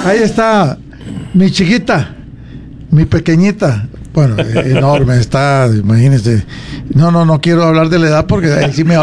Ahí está mi chiquita, mi pequeñita. Bueno, enorme está, imagínense. No quiero hablar de la edad porque ahí sí me